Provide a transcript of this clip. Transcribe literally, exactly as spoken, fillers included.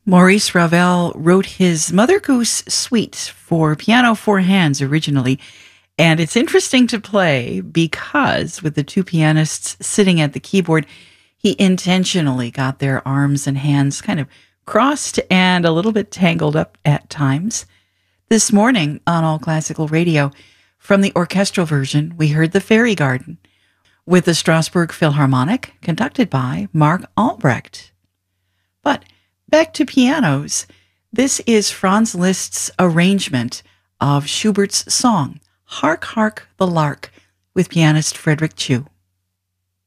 Maurice Ravel wrote his Mother Goose Suite for piano four hands originally, and it's interesting to play because with the two pianists sitting at the keyboard, he intentionally got their arms and hands kind of crossed and a little bit tangled up at times. This morning on All Classical Radio, from the orchestral version, we heard the Fairy Garden with the Strasbourg Philharmonic, conducted by Mark Albrecht. But back to pianos. This is Franz Liszt's arrangement of Schubert's song, Hark, Hark, the Lark, with pianist Frederick Chu.